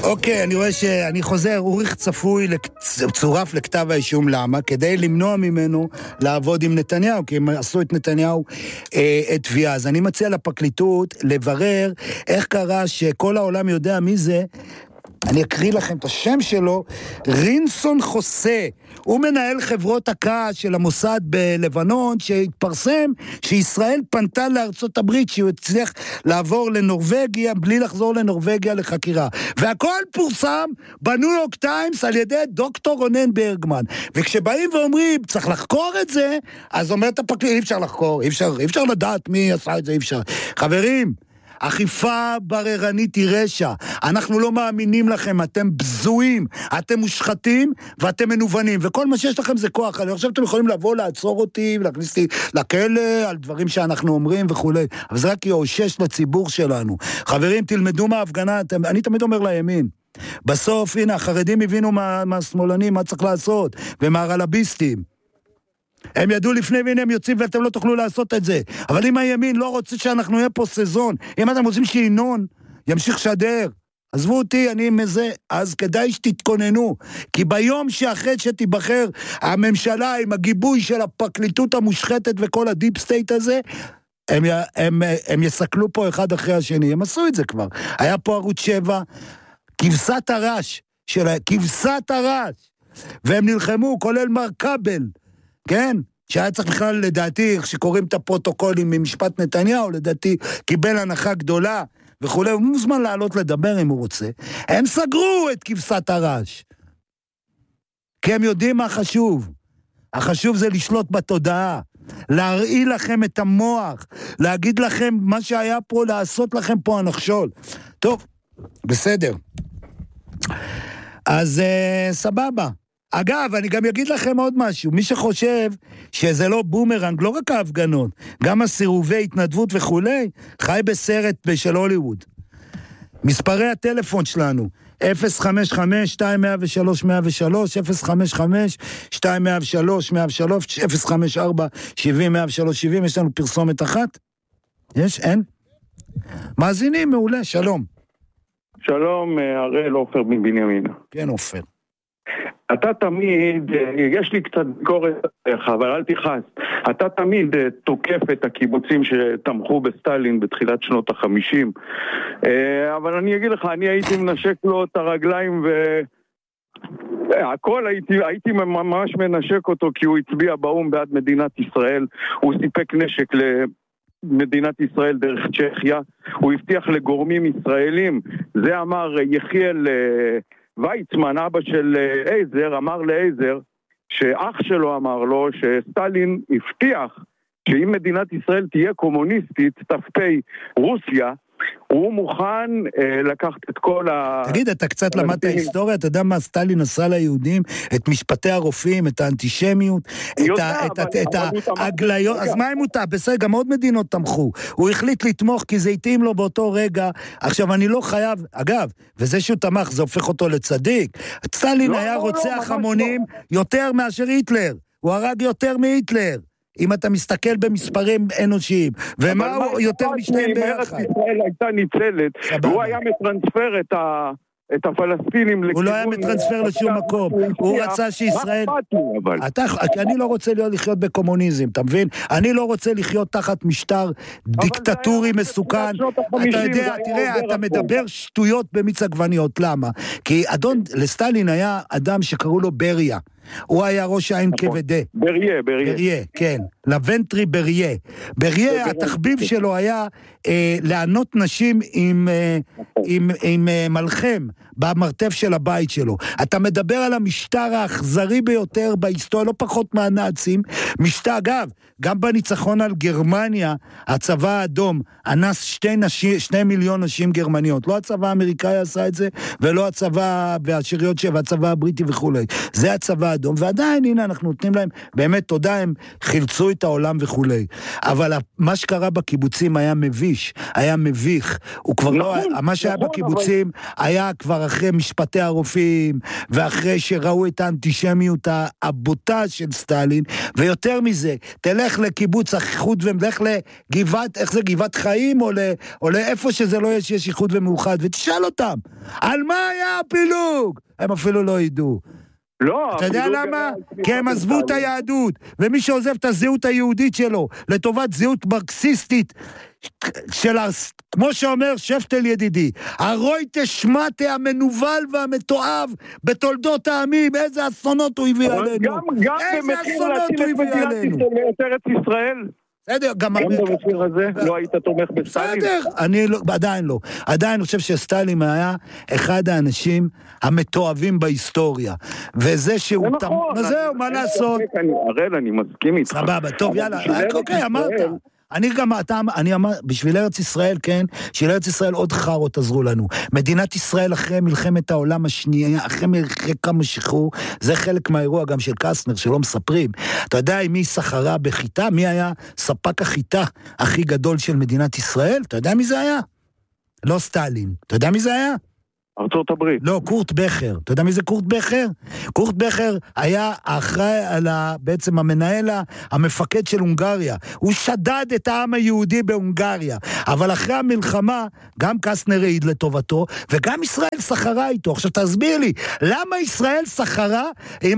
אוקיי, אני רואה שאני חוזר, אוריך צפוי צורף לכתב האישום. למה? כדי למנוע ממנו לעבוד עם נתניהו, כי הם עשו את נתניהו את תביעה. אז אני מציע לפרקליטות לברר איך קרה שכל העולם יודע מי זה. אני אקריא לכם את השם שלו, רינסון חוסה. הוא מנהל חברות הקש של המוסד בלבנון, שהתפרסם שישראל פנתה לארצות הברית, שהוא הצליח לעבור לנורווגיה, בלי לחזור לנורווגיה לחקירה. והכל פורסם בניו יורק טיימס על ידי דוקטור רונן ברגמן. וכשבאים ואומרים, צריך לחקור את זה, אז אומרת הפרקליט, אי אפשר לחקור, אי אפשר לדעת מי עשה את זה, אי אפשר. חברים, אכיפה בררנית היא רשע. אנחנו לא מאמינים לכם, אתם בזויים, אתם מושחתים ואתם מנוונים, וכל מה שיש לכם זה כוח. אני חושב שאתם יכולים לבוא לעצור אותי ולהכניס אותי לכלא על דברים שאנחנו אומרים וכו', אבל זה רק יאושש לציבור שלנו. חברים, תלמדו מההפגנה. אני תמיד אומר לימין, בסוף, הנה, החרדים הבינו מהשמאלנים מה צריך לעשות, ומהרלביסטים הם ידעו לפני והנה הם יוצאים ואתם לא תוכלו לעשות את זה. אבל אם הימין לא רוצה שאנחנו נהיה פה סזון, אם אתם רוצים שינון ימשיך שדר, עזבו אותי, אני מזה, אז כדאי שתתכוננו, כי ביום שאחרי שתיבחר הממשלה עם הגיבוי של הפרקליטות המושחתת וכל הדיפ סטייט הזה, הם יסקלו פה אחד אחרי השני. הם עשו את זה כבר. היה פה ערוץ 7, כבשת הרש, כבשת הרש, והם נלחמו, כולל מר קבל, כן? שהיה צריך בכלל, לדעתי, שקוראים את הפרוטוקולים ממשפט נתניהו, לדעתי, קיבל הנחה גדולה וכו', הוא מוזמן לעלות לדבר אם הוא רוצה. הם סגרו את כבשת הרש. כי הם יודעים מה חשוב. החשוב זה לשלוט בתודעה, להרעיל לכם את המוח, להגיד לכם מה שהיה פה, לעשות לכם פה הנחשול. טוב, בסדר. אז סבבה. אגב, אני גם אגיד לכם עוד משהו, מי שחושב שזה לא בומרנג, לא רק ההפגנות, גם הסירובי התנדבות וכו', חי בסרט של הוליווד. מספרי הטלפון שלנו, 055-2103-103, 055-2103-103, 054-70-103-70, יש לנו פרסומת אחת? יש? אין? מאזינים, מעולה, שלום. שלום, הראל עופר מבנימין. כן, עופר. אתה תמיד, יש לי קצת ביקורת עליך, אבל אל תכעס. אתה תמיד תוקף את הקיבוצים שתמכו בסטלין בתחילת שנות ה-50. אבל אני אגיד לך, אני הייתי מנשק לו את הרגליים הכל הייתי ממש מנשק אותו, כי הוא הצביע באום בעד מדינת ישראל. הוא סיפק נשק למדינת ישראל דרך צ'כיה. הוא הבטיח לגורמים ישראלים, זה אמר יחיאל ויצמן, אבא של עזר, אמר לעזר, שאח שלו אמר לו שסטלין הבטיח שאם מדינת ישראל תהיה קומוניסטית, ת"פ רוסיה, הוא מוכן לקחת את כל תגיד, אתה קצת למדת היסטוריה, אתה יודע מה סטלין עשה ליהודים? את משפטי הרופאים, את האנטישמיות, את ההגליות, אז מה אם הוא בסדר, גם עוד מדינות תמכו. הוא החליט לתמוך כי זה התאים לו באותו רגע. עכשיו, אני לא חייב, אגב, וזה שהוא תמך, זה הופך אותו לצדיק. סטלין היה רוצח המונים יותר מאשר היטלר. הוא הרג יותר מהיטלר. אם אתה מסתכל במספרים אנושיים, ומה הוא יותר משתיים ביחד? ישראל הייתה ניצלת, והוא היה מטרנספר את הפלסטינים הוא לא היה מטרנספר לשום מקום, הוא רצה שישראל... אני לא רוצה לחיות בקומוניזם, אתה מבין? אני לא רוצה לחיות תחת משטר דיקטטורי מסוכן. אתה יודע, תראה, אתה מדבר שטויות במיץ עגבניות, למה? כי אדון לסטלין היה אדם שקראו לו בריה, הוא היה ראש העין כבדה. בריה, כן. לבנטרי בריה. בריה, התחביב שלו היה לענות נשים עם מלחם במרתף של הבית שלו. אתה מדבר על המשטר האכזרי ביותר בהיסטוריה, לא פחות מהנאצים. משטר, אגב, גם בניצחון על גרמניה, הצבא האדום אנס 2 מיליון נשים גרמניות. לא הצבא האמריקאי עשה את זה, ולא הצבא והשריון והצבא הבריטי וכו'. זה הצבא האדום, ועדיין, הנה, אנחנו נותנים להם, באמת תודה, הם חילצו את העולם וכו'. אבל מה שקרה בקיבוצים היה מביש, היה מביך. הוא כבר לא, מה שהיה בקיבוצים היה כבר אחרי משפטי הרופאים, ואחרי שראו את האנטישמיות הבוטה של סטלין, ויותר מזה, תלך לקיבוץ איחוד ולך לגבעת, איך זה, גבעת חיים, או לאיפה שזה לא יש איחוד ומאוחד, ותשאל אותם, על מה היה הפילוג? הם אפילו לא ידעו. לא, אתה יודע למה? כי הם עזבו את היהדות, ומי שעוזב את הזהות היהודית שלו, לטובת זהות מרקסיסטית, כמו שאומר שפטל ידידי, הרוי תשמטה המנוול והמתועב בתולדות העמים, איזה אסונות הוא הביא עלינו. איזה אסונות הוא הביא עלינו. ארץ ישראל. בסדר, גם במחיר הזה לא היית תומך בסטלין? בסדר, עדיין לא. עדיין אני חושב שסטלין היה אחד האנשים המתועבים בהיסטוריה. וזה שהוא... זהו, מה לעשות? אני מסכים איתך. סבבה, טוב, יאללה. אוקיי, אמרת. אני אמר, בשביל ארץ ישראל, כן, בשביל ארץ ישראל עוד חרות עזרו לנו. מדינת ישראל אחרי מלחמת העולם השנייה, אחרי כמה שחרור, זה חלק מהאירוע גם של קסנר, שלא מספרים. אתה יודע מי סחרה בחיטה? מי היה ספק החיטה הכי גדול של מדינת ישראל? אתה יודע מי זה היה? לא סטלין. אתה יודע מי זה היה? ארצות הברית. לא, קורט בכר. אתה יודע מי זה קורט בכר? קורט בכר היה האחראי על בעצם המנהל, המפקד של הונגריה. הוא שדד את העם היהודי בהונגריה. אבל אחרי המלחמה, גם קסנר העיד לטובתו, וגם ישראל סחרה איתו. עכשיו תסביר לי, למה ישראל סחרה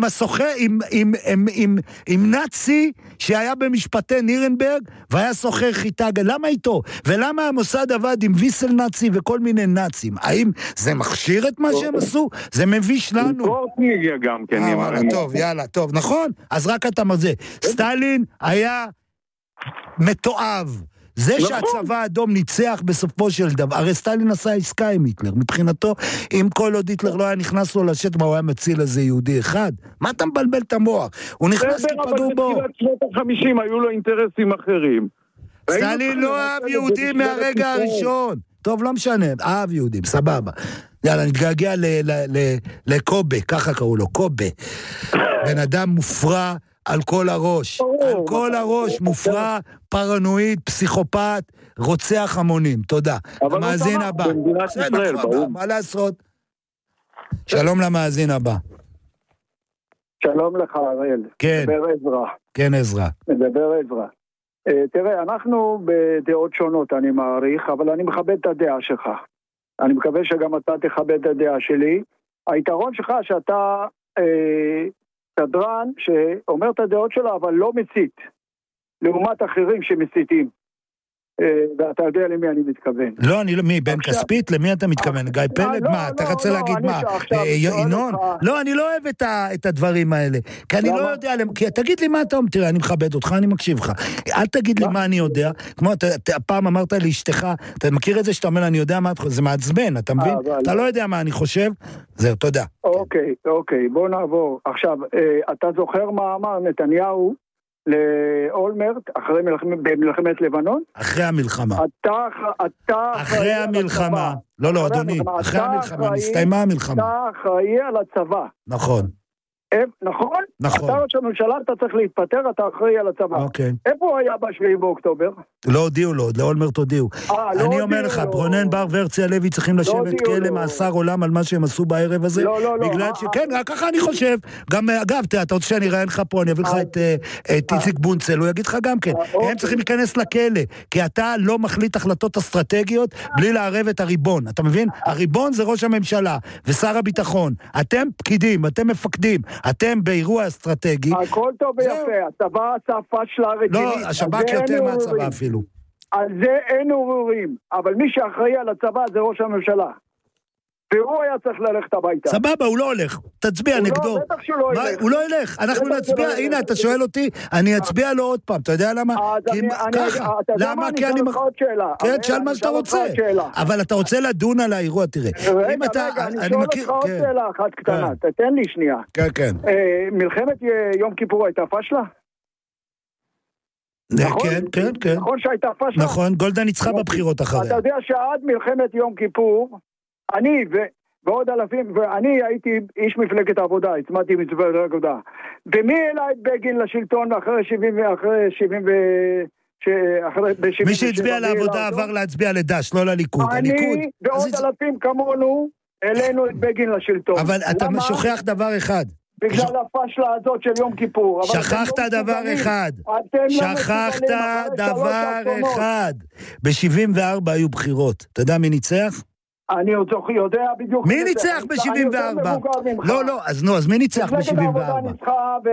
עם נאצי שהיה במשפטי נירנברג, והיה סוחר חיטה? למה איתו? ולמה המוסד עבד עם ויסל נאצי וכל מיני נאצים? האם זה מכשיר את מה שהם עשו? זה מביש לנו. קורטניגיה גם כן. טוב, יאללה, טוב, נכון? אז רק אתה מזה. סטלין היה מתועב. זה שהצבא האדום ניצח בסופו של דבר, הרי סטלין עשה עסקה עם היטלר, מבחינתו, אם כל עוד היטלר לא היה נכנס לו לשטח, הוא היה מציל איזה יהודי אחד? מה אתה מבלבל את המוח? הוא נכנס כפגעו בו. בתחילת שנות ה-50 היו לו אינטרסים אחרים. סטלין לא אהב יהודים מהרגע הראשון. טוב, לא משנה, אהב יהודים, סבבה. יאללה, נתגעגע לקובה, ככה קראו לו, קובה. בן אדם מופרע על כל הראש. על כל הראש, מופרע, פרנואיד, פסיכופת, רוצח המונים. תודה. המאזין הבא. מה לעשות? שלום למאזין הבא. שלום לך, אראל. כן. מדבר עזרא. כן, עזרא. מדבר עזרא. תראה, אנחנו בדעות שונות, אני מעריך, אבל אני מכבד את הדעה שלך. אני מקווה שגם אתה תכבד את הדעה שלי. היתרון שלך שאתה סדרן שאומר את הדעות שלו, אבל לא מסית, לעומת אחרים שמסיתים. ואתה יודע למי אני מתכוון. לא, אני לא, מי, בן כספית? למי אתה מתכוון? גיא פלד? מה, אתה רוצה להגיד מה? ינון? לא, אני לא אוהב את הדברים האלה. כי אני לא יודע, תגיד לי מה אתה אומר, תראה, אני מכבד אותך, אני מקשיב לך. אל תגיד לי מה אני יודע. כמו, פעם אמרת לאשתך, אתה מכיר את זה שאתה אומר, אני יודע מה, זה מעצבן, אתה מבין? אתה לא יודע מה אני חושב. זהו, תודה. אוקיי, בוא נעבור. עכשיו, אתה זוכר מה אמר נתניהו לאולמרט, במלחמת לבנון? אחרי המלחמה. אתה אחרי המלחמה. לא, אדוני, אחרי המלחמה, נסתיימה המלחמה. אתה אחראי על הצבא. נכון. נכון? נכון. אתה ראש הממשלה, אתה צריך להתפטר, אתה אחראי על הצבא. אוקיי. איפה הוא היה ב7 באוקטובר? לא הודיעו לו, לאולמרט הודיעו. אני אומר לך, ברונן בר והרצי הלוי צריכים לשבת כלא מאסר עולם על מה שהם עשו בערב הזה. בגלל שכן, רק ככה אני חושב. גם, אגב, אתה רוצה שאני אראה לך פה, אני אביא לך את איציק בונצל, הוא יגיד לך גם כן. הם צריכים להיכנס לכלא, כי אתה לא מחליט החלטות אסטרטגיות בלי לערב את הריבון. אתה מבין? הריבון זה ראש הממשלה ושר הביטחון. אתם פקידים, אתם מפקדים. אתם באירוע אסטרטגי. הכל טוב ויפה, הצבא עשה פשלה רצינית. לא, השב"כ יותר מהצבא אפילו. על זה אין עוררים, אבל מי שאחראי על הצבא זה ראש הממשלה. והוא היה צריך ללכת הביתה. סבבה, הוא לא הולך. תצביע נגדו. לא, בטח שהוא לא ילך. הוא לא ילך. אנחנו נצביע, הנה, אתה שואל אותי, אני אצביע לו עוד פעם. אתה יודע למה? ככה. למה? כי אני... כן, שאל מה שאתה רוצה. אבל אתה רוצה לדון על האירוע, תראה. רגע, אני שואל אותך עוד שאלה אחת קטנה. תתן לי שנייה. כן. מלחמת יום כיפור הייתה פשלה? כן. נכון שהייתה פשלה? נכון, גולדה ניצחה בבחירות אחריה. אתה יודע שעד מלחמת יום כיפור, אני ועוד אלפים, ואני הייתי איש מפלגת העבודה, הצמדתי מפלגת העבודה. ומי העלה את בגין לשלטון אחרי 70 מי שהצביע לעבודה עבר להצביע לדש, לא לליכוד. אני ועוד אלפים כמונו העלינו את בגין לשלטון. אבל אתה שוכח דבר אחד. בגלל הפשלה הזאת של יום כיפור. שכחת דבר אחד. שכחת דבר אחד. ב-74 היו בחירות. אתה יודע מי ניצח? אני יודע בדיוק... מי ניצח ב-74? לא, אז מי ניצח ב-74?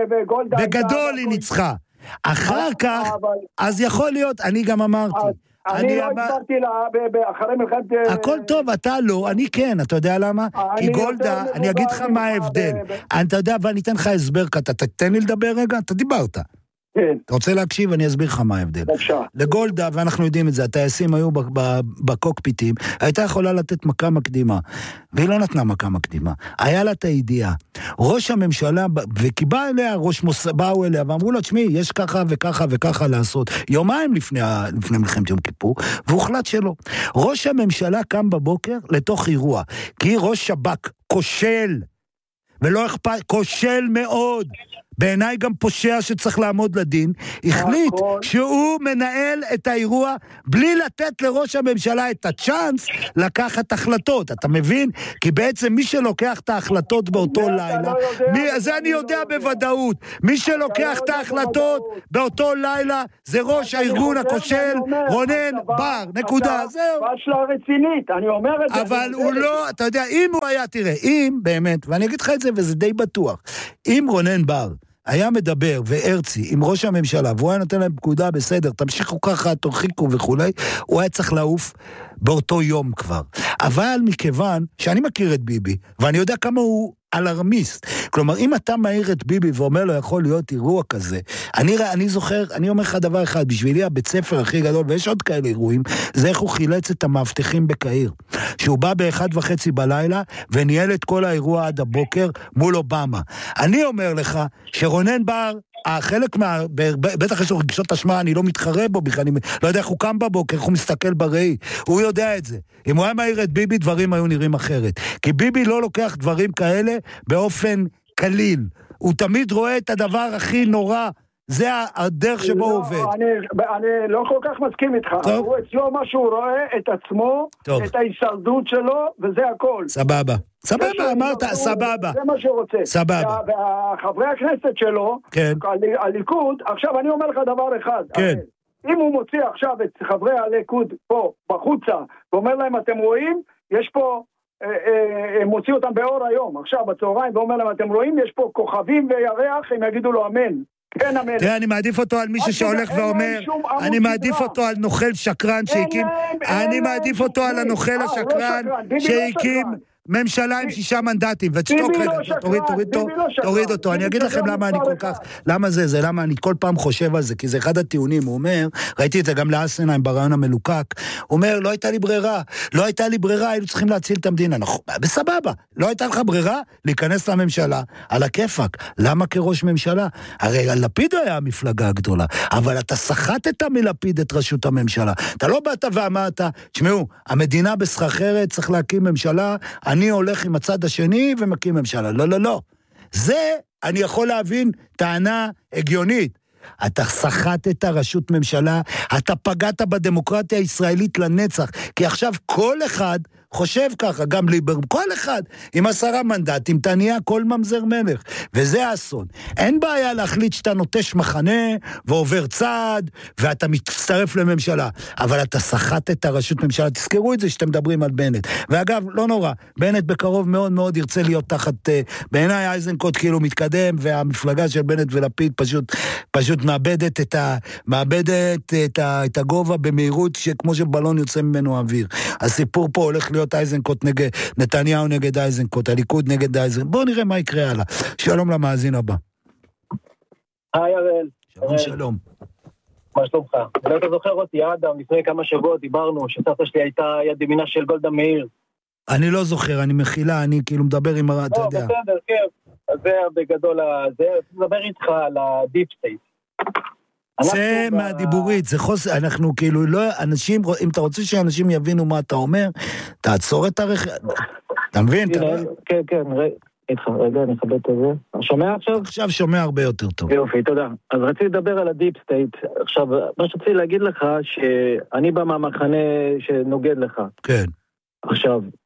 בגדול היא ניצחה. אחר כך, אז יכול להיות, אני גם אמרתי. אני לא הסברתי לה אחרי מלחמת... הכל טוב, אתה לא, אני כן, אתה יודע למה? כי גולדה, אני אגיד לך מה ההבדל. אתה יודע, ואני אתן לך הסבר, אתה תתן לי לדבר רגע? אתה דיברת. כן. אתה רוצה להקשיב? אני אסביר לך מה ההבדל. אפשר. לגולדה, ואנחנו יודעים את זה, הטייסים היו בקוקפיטים, הייתה יכולה לתת מכה מקדימה, והיא לא נתנה מכה מקדימה. היה לה את הידיעה. ראש הממשלה, וקיבע אליה, באו אליה, ואמרו לה, תשמעי, יש ככה וככה וככה לעשות. יומיים לפני מלחמת יום כיפור, והוחלט שלא. ראש הממשלה קם בבוקר לתוך אירוע, כי ראש שב"כ כושל, ולא אכפת, כושל מאוד. בעיניי גם פושע שצריך לעמוד לדין, החליט שהוא מנהל את האירוע בלי לתת לראש הממשלה את הצ'אנס לקחת החלטות, אתה מבין? כי בעצם מי שלוקח את ההחלטות באותו לילה, זה אני יודע בוודאות, מי שלוקח את ההחלטות באותו לילה זה ראש הארגון הכושל רונן בר, נקודה, זהו. בשלה רצינית, אני אומר את זה. אבל הוא לא, אתה יודע, אם הוא היה, תראה, אם באמת, ואני אגיד לך את זה וזה די בטוח, אם רונן בר היה מדבר וארצי עם ראש הממשלה, והוא היה נותן להם פקודה בסדר, תמשיכו ככה, תורחיקו וכולי, הוא היה צריך לעוף באותו יום כבר. אבל מכיוון שאני מכיר את ביבי, ואני יודע כמה הוא אלרמיסט, כלומר, אם אתה מעיר את ביבי ואומר לו יכול להיות אירוע כזה, אני זוכר, אני אומר לך דבר אחד, בשבילי הבית ספר הכי גדול, ויש עוד כאלה אירועים, זה איך הוא חילץ את המאבטחים בקהיר, שהוא בא ב1:30 בלילה, וניהל את כל האירוע עד הבוקר מול אובמה. אני אומר לך, שרונן בר, החלק בטח יש לו רגשות אשמה, אני לא מתחרה בו בכלל, אני לא יודע איך הוא קם בבוקר, איך הוא מסתכל בראי, הוא יודע את זה. אם הוא היה מעיר את ביבי, דברים היו נראים אחרת. כי ביבי לא לוקח דברים כאלה באופן קליל. הוא תמיד רואה את הדבר הכי נורא, זה הדרך שבו הוא עובד. אני לא כל כך מסכים איתך. הוא אצלו מה שהוא רואה את עצמו, את ההישרדות שלו, וזה הכל. סבבה. סבבה, אמרת, סבבה. זה מה שהוא רוצה. סבבה. והחברי הכנסת שלו, הליכוד, עכשיו אני אומר לך דבר אחד. כן. אם הוא מוציא עכשיו את חברי הליכוד פה, בחוצה, ואומר להם, אתם רואים, יש פה, הם מוציא אותם באור היום, עכשיו בצהריים, ואומר להם, אתם רואים, יש פה כוכבים וירח, הם יגידו לו אמן. כן, אמן. תראה, אני מעדיף אותו על מישהו שהולך ואומר, אני מעדיף אותו על נוכל שקרן שהקים, אני מעדיף אותו על הנוכל השקרן שהקים ממשלה עם 6 מנדטים, ותשתוק רגע, תוריד אותו, אני אגיד לכם למה אני כל כך, למה זה, למה אני כל פעם חושב על זה, כי זה אחד הטיעונים, הוא אומר, ראיתי את זה גם לאסנהיים ברעיון המלוקק, הוא אומר, לא הייתה לי ברירה, היינו צריכים להציל את המדינה, נכון, בסבבה, לא הייתה לך ברירה להיכנס לממשלה, על הכיפק, למה כראש ממשלה? הרי לפיד היה המפלגה הגדולה, אבל אתה סחטת מלפיד את ראשות הממשלה, אתה לא באת ואמרת, תשמעו, המדינה בסחרחרת, צריך להקים ממשלה, אני הולך עם הצד השני ומקים ממשלה. לא. זה, אני יכול להבין, טענה הגיונית. אתה סחטת ראשות ממשלה, אתה פגעת בדמוקרטיה הישראלית לנצח, כי עכשיו כל אחד חושב ככה, גם ליבר, כל אחד עם 10 מנדטים, אתה נהיה כל ממזר מלך, וזה האסון. אין בעיה להחליט שאתה נוטש מחנה, ועובר צעד, ואתה מצטרף לממשלה, אבל אתה סחט את הראשות ממשלה, תזכרו את זה שאתם מדברים על בנט. ואגב, לא נורא, בנט בקרוב מאוד מאוד ירצה להיות תחת, בעיניי אייזנקוט כאילו מתקדם, והמפלגה של בנט ולפיד פשוט מאבדת את הגובה במהירות, כמו שבלון יוצא ממנו אוויר. הסיפור פה הולך להיות אייזנקוט נגד נתניהו נגד אייזנקוט, הליכוד נגד אייזנקוט. בואו נראה מה יקרה הלאה. שלום למאזין הבא. היי אראל. שלום. מה שלומך? אולי אתה זוכר אותי, אדם, לפני כמה שבועות דיברנו שסבתא שלי הייתה יד ימינה של גולדה מאיר. אני לא זוכר, אני מחילה, אני כאילו מדבר עם אתה יודע. בסדר, כן. אז זה בגדול, מדבר איתך על הדיפ סטייט. זה מהדיבורית, זה חוסר, אנחנו כאילו לא, אנשים, אם אתה רוצה שאנשים יבינו מה אתה אומר, תעצור את הרכב, אתה מבין? כן, איתך, רגע, אני אכבד את זה. שומע עכשיו? עכשיו שומע הרבה יותר טוב. יופי, תודה. אז רציתי לדבר על הדיפ סטייט. עכשיו, מה שרציתי להגיד לך, שאני בא מהמחנה שנוגד לך. כן. עכשיו,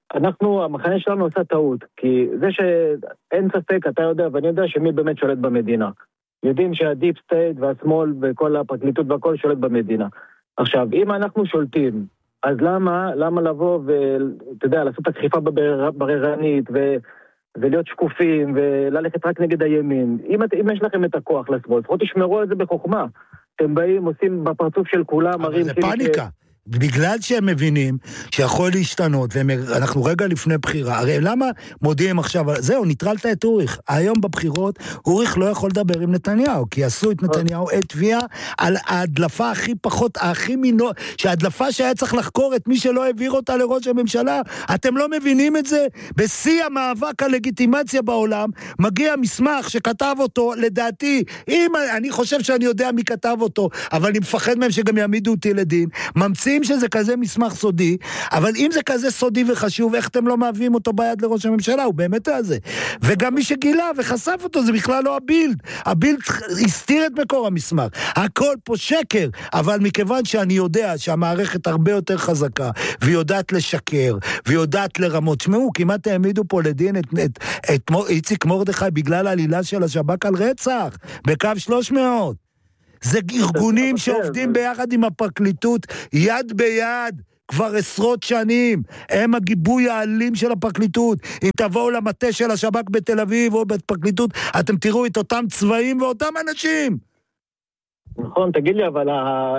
המחנה שלנו עושה טעות, כי זה שאין ספק, אתה יודע, ואני יודע שמי באמת שולט במדינה. יודעים שהדיפ סטייט והשמאל וכל הפרקליטות והכל שולט במדינה. עכשיו, אם אנחנו שולטים, אז למה לבוא ואתה יודע, לעשות הכחיפה בררנית ולהיות שקופים וללכת רק נגד הימין? אם יש לכם את הכוח לשמאל, לפחות תשמרו על זה בחוכמה. אתם באים, עושים בפרצוף של כולם, אבל זה פאניקה. בגלל שהם מבינים שיכול להשתנות, ואנחנו רגע לפני בחירה, הרי למה מודיעים עכשיו, זהו, נטרלת את אוריך, היום בבחירות, אוריך לא יכול לדבר עם נתניהו, כי עשו את נתניהו תביעה על ההדלפה הכי מינו, שההדלפה שהיה צריך לחקור את מי שלא העביר אותה לראש הממשלה, אתם לא מבינים את זה? בשיא המאבק הלגיטימציה בעולם, מגיע מסמך שכתב אותו, לדעתי, אני חושב שאני יודע מי כתב אותו, אבל אני מפחד מהם שגם יעמידו אותי לדין, ממציאים שזה כזה מסמך סודי, אבל אם זה כזה סודי וחשוב, איך אתם לא מביאים אותו ביד לראש הממשלה? הוא באמת הזה. וגם מי שגילה וחשף אותו, זה בכלל לא הבילד. הבילד הסתיר את מקור המסמך. הכל פה שקר, אבל מכיוון שאני יודע שהמערכת הרבה יותר חזקה, והיא יודעת לשקר, והיא יודעת לרמות. שמעו, כמעט העמידו פה לדין את איציק מרדכי בגלל העלילה של השב"כ על רצח, בקו 300. זה ארגונים שעובדים ביחד עם הפרקליטות, יד ביד, כבר עשרות שנים. הם הגיבוי האלים של הפרקליטות. אם תבואו למטה של השב"כ בתל אביב או בפרקליטות, אתם תראו את אותם צבעים ואותם אנשים. נכון, תגיד לי, אבל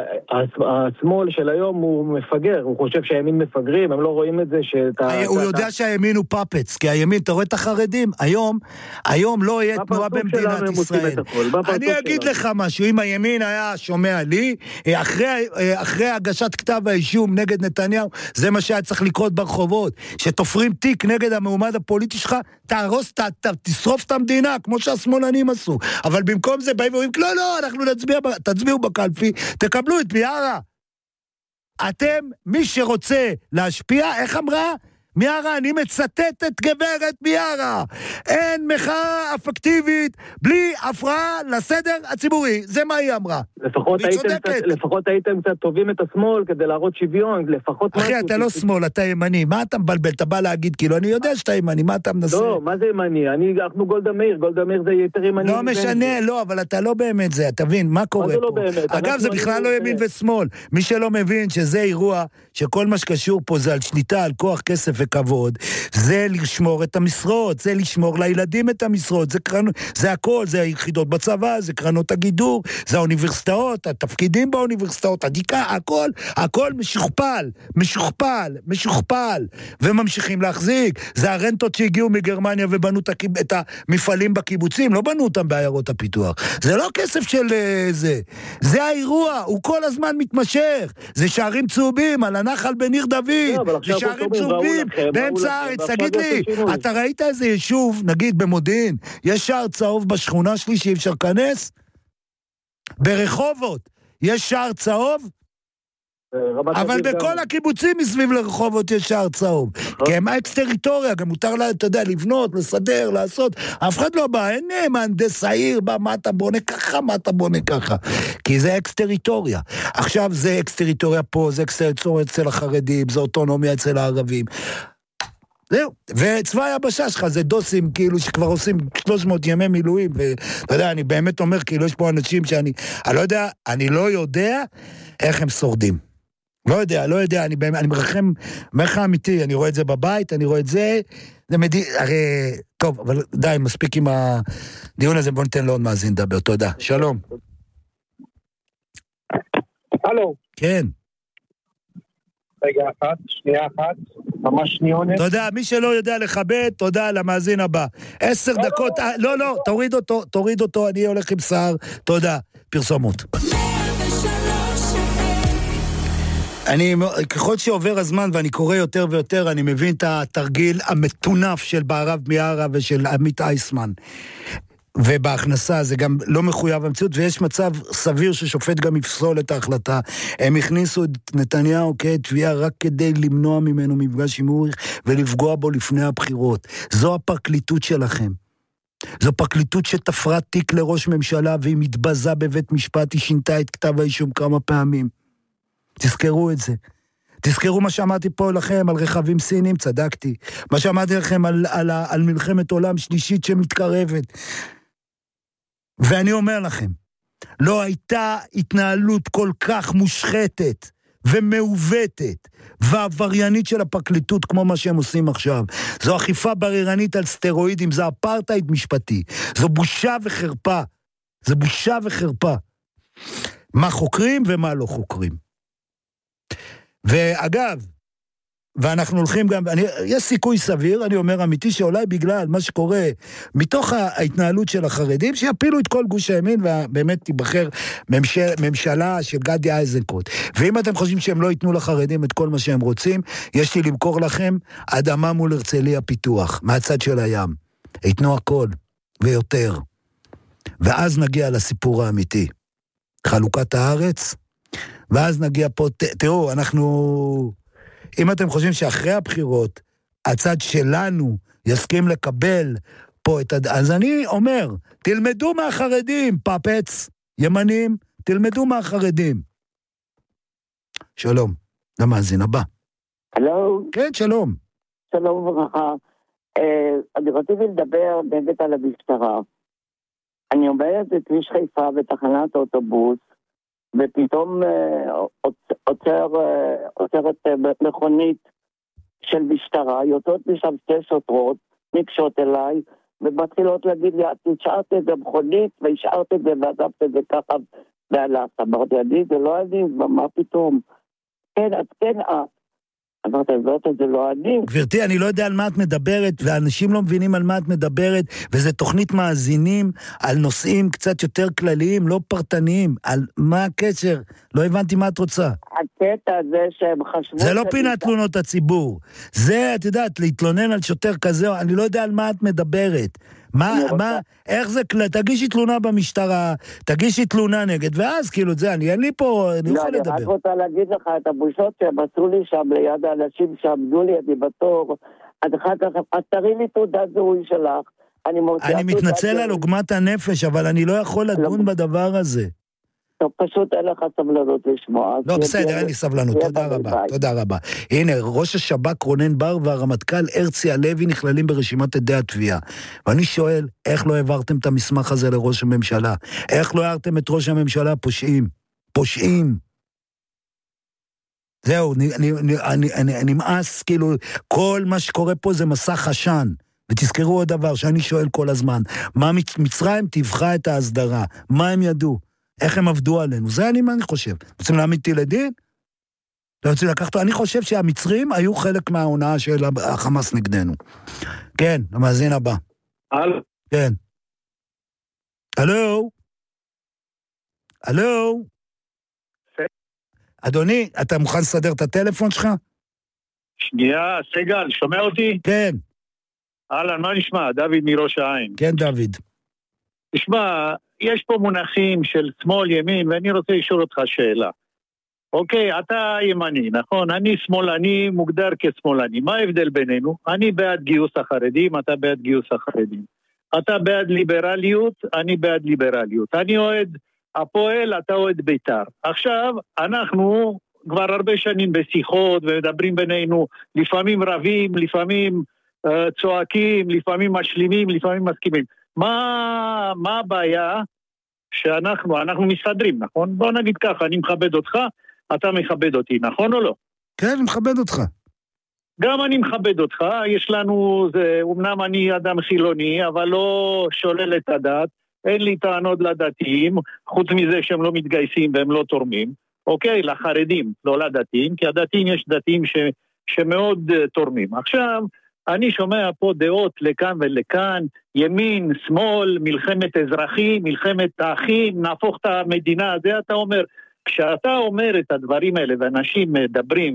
השמאל של היום הוא מפגר, הוא חושב שהימין מפגרים, הם לא רואים את זה הוא יודע שהימין הוא פאפץ, כי הימין, אתה רואה את החרדים, היום לא יהיה תנועה במדינת ישראל. אני אגיד לך משהו, אם הימין היה שומע לי, אחרי הגשת כתב האישום נגד נתניהו, זה מה שהיה צריך לקרות ברחובות, שתופרים תיק נגד המועמד הפוליטי שלך, תשרוף את המדינה, כמו שהשמאלנים עשו. אבל במקום זה באים ואומרים, לא, אנחנו תצביעו בקלפי, תקבלו את מיארה. אתם, מי שרוצה להשפיע, איך אמרה? מיארה, אני מצטט את גברת מיארה. אין מחאה אפקטיבית בלי הפרעה לסדר הציבורי. זה מה היא אמרה. לפחות הייתם קצת טובים את השמאל כדי להראות שוויון, לפחות... אחי, אתה לא שמאל, אתה ימני. מה אתה מבלבל? אתה בא להגיד, כאילו, אני יודע שאתה ימני, מה אתה מנסה? לא, מה זה ימני? אנחנו גולדה מאיר זה יותר ימני. לא משנה, לא, אבל אתה לא באמת זה, אתה מבין, מה קורה פה? אגב, זה בכלל לא ימין ושמאל. מי שלא מבין שזה אירוע, שכל מה שקשור פה זה על שליטה, על כוח, כסף וכבוד, זה לשמור את המשרות, זה לשמור לילדים את המשרות, זה הכל, זה היחידות בצבא, זה קרנות הגידור, זה האוניברסיטאות, התפקידים באוניברסיטאות, הדיקה, הכל משוכפל, וממשיכים להחזיק. זה הרנטות שהגיעו מגרמניה ובנו את המפעלים בקיבוצים, לא בנו אותם בעיירות הפיתוח. זה לא כסף של זה האירוע, הוא כל הזמן מתמשך. זה שערים צהובים על הנחל בניר דוד, זה שערים צהובים באמצע הארץ. תגיד לי, אתה ראית איזה יישוב, נגיד במודיעין, יש שער צהוב בשכונה שלי שאי אפשר כנס? ברחובות יש שער צהוב? אבל בכל הקיבוצים מסביב לרחובות יש שער צהוב, כי הם אקס-טריטוריה, גם מותר לה, אתה יודע, לבנות, לסדר, לעשות, אף אחד לא בא, אין מהנדס העיר, מה אתה בונה ככה, כי זה אקס-טריטוריה. עכשיו זה אקס-טריטוריה פה, זה אקס-טריטוריה אצל החרדים, זה אוטונומיה אצל הערבים. זהו, וצבא היבשה שלך זה דוסים כאילו שכבר עושים 300 ימי מילואים, ואתה יודע, אני באמת אומר כאילו יש פה אנשים אני לא יודע איך הם שורדים. לא יודע, אני מרחם אמיתי, אני רואה את זה בבית, אני רואה את זה הרי, טוב, אבל די, מספיק עם הדיון הזה, בוא ניתן לעוד מאזין דבר, תודה, שלום. הלו. כן. רגע אחת, שנייה אחת, ממש שניונת. תודה, מי שלא יודע לכבד, תודה למאזין הבא. 10 דקות, לא, תוריד אותו, אני הולך עם שר, תודה, פרסומות. ככל שעובר הזמן ואני קורא יותר ויותר, אני מבין את התרגיל המטונף של בערב מיארה ושל עמית אייסמן. ובהכנסה זה גם לא מחויב המציאות, ויש מצב סביר ששופט גם יפסול את ההחלטה. הם הכניסו את נתניהו כתביעה רק כדי למנוע ממנו מפגש עם אוריך ולפגוע בו לפני הבחירות. זו הפרקליטות שלכם. זו פרקליטות שתפרה תיק לראש ממשלה והיא מתבזה בבית משפט, היא שינתה את כתב האישום כמה פעמים. תזכרו את זה. תזכרו מה שאמרתי פה לכם על רכבים סינים, צדקתי. מה שאמרתי לכם על מלחמת עולם שלישית שמתקרבת. ואני אומר לכם, לא הייתה התנהלות כל כך מושחתת ומעוותת ועבריינית של הפרקליטות כמו מה שהם עושים עכשיו. זו אכיפה בררנית על סטרואידים, זה אפרטהייד משפטי. זו בושה וחרפה. זה בושה וחרפה. מה חוקרים ומה לא חוקרים. ואגב, ואנחנו הולכים גם, יש סיכוי סביר, אני אומר אמיתי, שאולי בגלל מה שקורה מתוך ההתנהלות של החרדים, שיפילו את כל גוש הימין, ובאמת תיבחר ממשלה של גדי איזנקוט. ואם אתם חושבים שהם לא ייתנו לחרדים את כל מה שהם רוצים, יש לי למכור לכם אדמה מול הרצליה פיתוח, מהצד של הים. ייתנו הכל, ויותר. ואז נגיע לסיפור האמיתי. חלוקת הארץ, ואז נגיע פה, תראו, אנחנו... אם אתם חושבים שאחרי הבחירות, הצד שלנו יסכים לקבל פה את... אז אני אומר, תלמדו מהחרדים, פאפץ, ימנים, תלמדו מהחרדים. שלום, למאזין הבא. הלו. כן, שלום. שלום וברכה. אני רציתי לדבר באמת על המשטרה. אני עומדת בכביש חיפה בתחנת אוטובוס, ופתאום עוצרת מכונית של משטרה, יוצאות משם 2 שוטרות, ניגשות אליי, ומתחילות להגיד לי, את השארת את זה מכונית, והשארת את זה, ועזבת את זה ככה, והלכת. אמרתי, זה לא אני, מה פתאום? כן, את כן את. אמרתי, זה לא אני. גברתי, אני לא יודע על מה את מדברת, ואנשים לא מבינים על מה את מדברת, וזה תוכנית מאזינים על נושאים קצת יותר כלליים, לא פרטניים. על מה הקשר? לא הבנתי מה את רוצה. הקטע הזה שהם חשבו... זה לא פינת תלונות הציבור. זה, את יודעת, להתלונן על שוטר כזה, אני לא יודע על מה את מדברת. איך זה, תגישי תלונה במשטרה, תגישי תלונה נגד, ואז כאילו זה, אין לי פה, אני יכול לדבר. אני רק רוצה להגיד לך את הבושות שהם עשו לי שם ליד האנשים שעמדו לי, אני בתור, עד אחר כך, את תראי לי תעודת זהוי שלך, אני מתנצל על עוגמת הנפש, אבל אני לא יכול לדון בדבר הזה. טוב, פשוט אין לך סבלנות לשמוע. לא, בסדר, אין לי סבלנות, תודה רבה, תודה רבה. הנה, ראש השב"כ רונן בר והרמטכ"ל הרצי הלוי נכללים ברשימת עדי התביעה. ואני שואל, איך לא העברתם את המסמך הזה לראש הממשלה? איך לא העברתם את ראש הממשלה פושעים? פושעים. זהו, נמאס, כאילו, כל מה שקורה פה זה מסך עשן. ותזכרו עוד דבר שאני שואל כל הזמן, מה מצרים תבחה את ההסדרה? מה הם ידעו? איך הם עבדו עלינו? זה מה אני חושב. רוצים להעמיד אותי לדין? לא רוצים לקחת... אני חושב שהמצרים היו חלק מההונאה של החמאס נגדנו. כן, המאזין הבא. הלו. כן. הלו? הלו? אדוני, אתה מוכן לסדר את הטלפון שלך? שנייה, סגל, שומע אותי? כן. אהלן, מה נשמע? דוד מראש העין. כן, דוד. תשמע, יש פה מונחים של שמאל ימין, ואני רוצה לשאול אותך שאלה. אוקיי, אתה ימני, נכון? אני שמאלני, מוגדר כשמאלני. מה ההבדל בינינו? אני בעד גיוס החרדים, אתה בעד גיוס החרדים. אתה בעד ליברליות, אני בעד ליברליות. אני אוהד הפועל, אתה אוהד בית"ר. עכשיו, אנחנו כבר הרבה שנים בשיחות ומדברים בינינו, לפעמים רבים, לפעמים צועקים, לפעמים משלימים, לפעמים מסכימים. מה הבעיה שאנחנו מסתדרים, נכון? בוא נגיד ככה, אני מכבד אותך, אתה מכבד אותי, נכון או לא? כן, אני מכבד אותך. גם אני מכבד אותך, יש לנו, אמנם אני אדם חילוני, אבל לא שולל את הדת, אין לי טענות לדתיים, חוץ מזה שהם לא מתגייסים והם לא תורמים, אוקיי, לחרדים, לא לדתיים, כי הדתיים יש דתיים שמאוד תורמים. עכשיו, אני שומע פה דעות לכאן ולכאן, ימין, שמאל, מלחמת אזרחים, מלחמת האחים, נהפוך את המדינה, זה אתה אומר. כשאתה אומר את הדברים האלה, ואנשים מדברים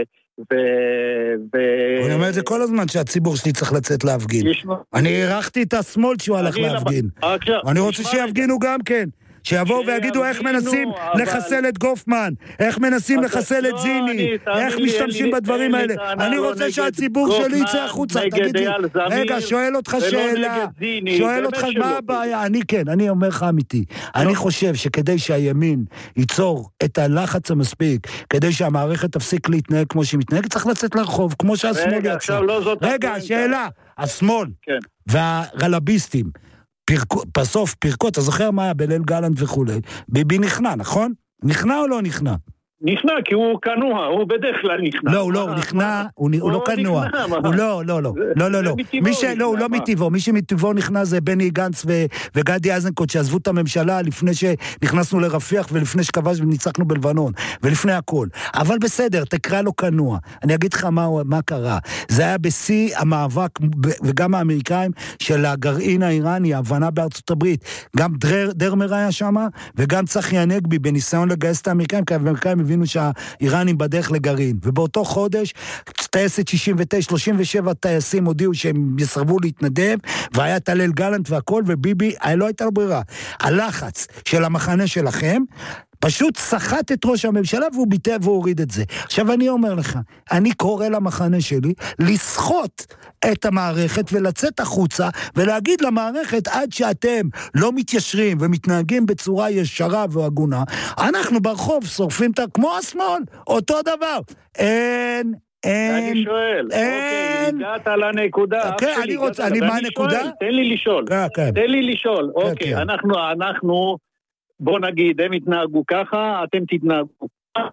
אני אומר את זה כל הזמן שהציבור שלי צריך לצאת להפגין. אני הערכתי את השמאל שהוא הלך להפגין. אני רוצה שיפגינו גם כן. שיבואו ויגידו איך מנסים לחסל את גופמן, איך מנסים לחסל את זיני, איך משתמשים בדברים האלה. אני רוצה שהציבור שלי יצא החוצה, תגיד לי. רגע, שואל אותך שאלה, שואל אותך מה הבעיה, אני אומר לך אמיתי, אני חושב שכדי שהימין ייצור את הלחץ המספיק, כדי שהמערכת תפסיק להתנהג כמו שהיא מתנהגת, צריך לצאת לרחוב, כמו שהשמאל יצא. רגע, שאלה, השמאל והרלביסטים, בסוף פרקות, אתה זוכר מה היה בליל גלנט וכו', ביבי נכנע, נכון? נכנע או לא נכנע? נכנע, כי הוא כנוע, הוא בדרך כלל נכנע. לא, הוא נכנע, הוא לא כנוע. הוא לא. הוא לא מטבעו, מי שמטבעו נכנע זה בני גנץ וגדי איזנקוט שעזבו את הממשלה לפני שנכנסנו לרפיח ולפני שכבש וניצחנו בלבנון, ולפני הכל. אבל בסדר, תקרא לו כנוע. אני אגיד לך מה קרה. זה היה בשיא המאבק, וגם האמריקאים, של הגרעין האיראני, ההבנה בארצות הברית. גם דרמר היה שם, וגם צחי הנגבי, בניסיון לגייס את האמריקאים, כי האמריקאים הבינו שהאיראנים בדרך לגרעין, ובאותו חודש, טייסת 69, 37 טייסים הודיעו שהם יסרבו להתנדב, והיה את הליל גלנט והכל, וביבי, לא הייתה לו ברירה. הלחץ של המחנה שלכם, פשוט שחט את ראש הממשלה, והוא ביטא והוריד את זה. עכשיו אני אומר לך, אני קורא למחנה שלי, לסחוט את המערכת, ולצאת החוצה, ולהגיד למערכת, עד שאתם לא מתיישרים, ומתנהגים בצורה ישרה והגונה, אנחנו ברחוב שורפים כמו השמאל, אותו דבר. אני שואל, אוקיי, הגעת לנקודה. אוקיי, אני רוצה, מה הנקודה? תן לי לשאול. אוקיי, אנחנו בוא נגיד, הם יתנהגו ככה, אתם תתנהגו ככה,